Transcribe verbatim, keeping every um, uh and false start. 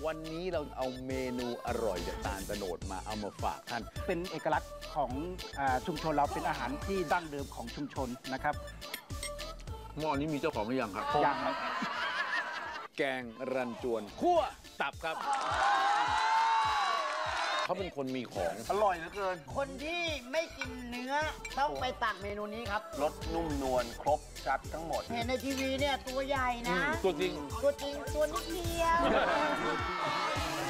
วันนี้เราเอาเมนูอร่อยจากตาลตะโนดมาเอามาฝากท่านเป็นเอกลักษณ์ของชุมชนเราเป็นอาหารที่ดั้งเดิมของชุมชนนะครับหม้อนี้มีเจ้าของหรือยังครับยังครับแกงรันจวนคั่วตับครับเขาเป็นคนมีของอร่อยเหลือเกินคนที่ไม่กินเนื้อต้องไปตักเมนูนี้ครับรสนุ่มนวลครบชัดทั้งหมดเห็นในทีวีเนี่ยตัวใหญ่นะตัวจริงตัวจริงตัวนิดเดียว